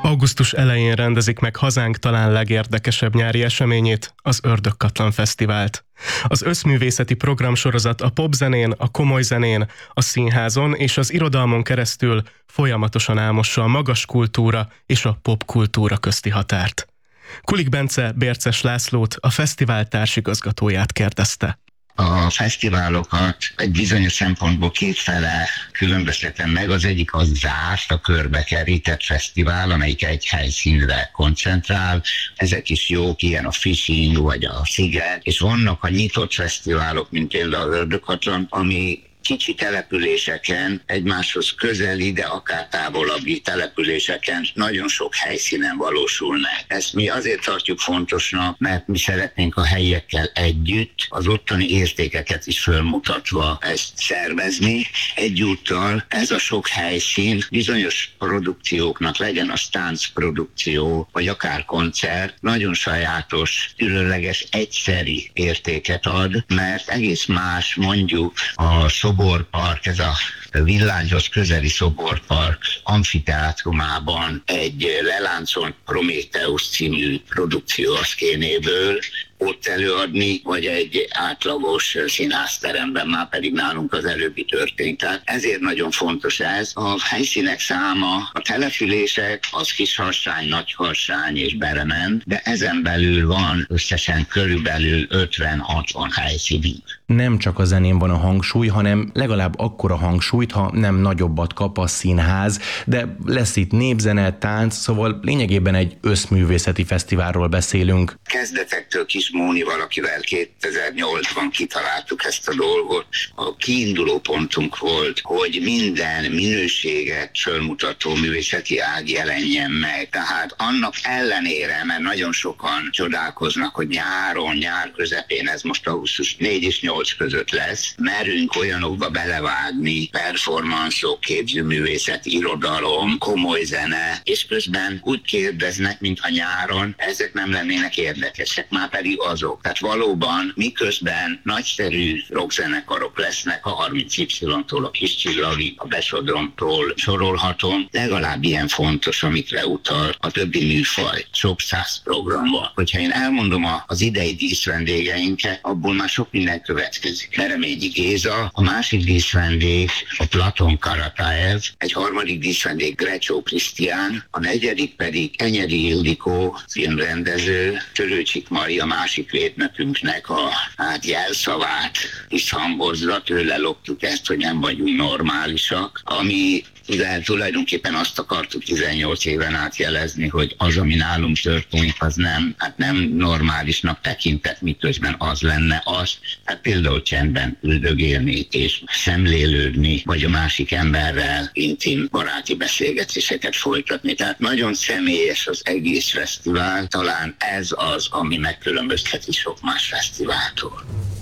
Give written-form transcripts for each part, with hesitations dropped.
Augusztus elején rendezik meg hazánk talán legérdekesebb nyári eseményét, az Ördögkatlan Fesztivált. Az összművészeti programsorozat a popzenén, a komoly zenén, a színházon és az irodalmon keresztül folyamatosan álmossa a magas kultúra és a popkultúra közti határt. Kulik Bence Bérces Lászlót, a fesztivál társigazgatóját kérdezte. A fesztiválokat egy bizonyos szempontból kétfele különböztetem meg. Az egyik az zárt, a körbe kerített fesztivál, amelyik egy helyszínre koncentrál. Ezek is jók, ilyen a Fishing vagy a Sziget, és vannak a nyitott fesztiválok, mint például a Ördögkatlan, ami kicsi településeken, egymáshoz közeli, de akár távolabbi településeken nagyon sok helyszínen valósul meg. Ezt mi azért tartjuk fontosnak, mert mi szeretnénk a helyiekkel együtt az ottani értékeket is fölmutatva ezt szervezni. Egyúttal ez a sok helyszín bizonyos produkcióknak, legyen az táncprodukció, vagy akár koncert, nagyon sajátos, különleges, egyszeri értéket ad, mert egész más mondjuk a Szoborpark, ez a villányhoz közeli Szoborpark amfiteátrumában egy leláncolt Prométheusz című produkció szkénéből ott előadni, vagy egy átlagos színházteremben, már pedig nálunk az előbbi történt. Tehát ezért nagyon fontos ez. A helyszínek száma, a települések, az Kisharsány, Nagyharsány és Berement, de ezen belül van összesen körülbelül 50-60 helyszínünk. Nem csak a zenén van a hangsúly, hanem legalább akkora hangsúlyt, ha nem nagyobbat kap a színház, de lesz itt népzene, tánc, szóval lényegében egy összművészeti fesztiválról beszélünk. Kezdetektől Kis Mónival, akivel 2008-ban kitaláltuk ezt a dolgot, a kiinduló pontunk volt, hogy minden minőséget fölmutató művészeti ág jelenjen meg. Tehát annak ellenére, mert nagyon sokan csodálkoznak, hogy nyár közepén, ez most augusztus 4 és 8 között lesz, merünk olyanokba belevágni, performanszok, képzőművészet, irodalom, komoly zene, és közben úgy kérdeznek, mintha nyáron ezek nem lennének érdekesek, már pedig azok. Tehát valóban miközben nagyszerű rockzenekarok lesznek a 30Y-tól, a Kis Csillagig, a Besodromtól sorolhatom, legalább ilyen fontos, amikre utal a többi műfaj. Sok száz program van. Hogyha én elmondom az idei díszvendégeinket, abból már sok minden következik. Bereményi Géza, a másik díszvendég a Platon Karatáev, egy harmadik díszvendég Grecsó Krisztián, a negyedik pedig Enyedi Ildikó, filmrendező, Törőcsik Maria másik védnökünknek a jelszavát is hangozza, tőle loptuk ezt, hogy nem vagyunk normálisak, ami tulajdonképpen azt akartuk 18 éven át jelezni, hogy az, ami nálunk történik, az nem normálisnak tekintett, miközben az lenne az. Hát például csendben üldögélni és szemlélődni, vagy a másik emberrel intim baráti beszélgetéseket folytatni. Tehát nagyon személyes az egész fesztivál, talán ez az, ami megkülönbözteti sok más fesztiváltól.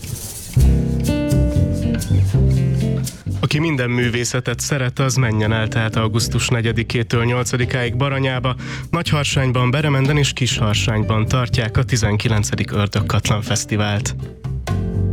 Aki minden művészetet szeret, az menjen el tehát augusztus 4-től 8-áig Baranyába. Nagyharsányban, Beremenden és Kisharsányban tartják a 19. Ördögkatlan Fesztivált.